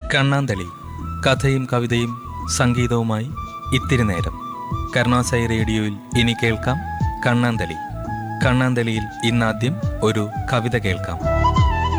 കണ്ണാന്തളി. കഥയും കവിതയും സംഗീതവുമായി ഇത്തിരി നേരം. കരുണാസായി റേഡിയോയിൽ ഇനി കേൾക്കാം കണ്ണാന്തളി. കണ്ണാന്തളിയിൽ ഇന്നാദ്യം ഒരു കവിത കേൾക്കാം.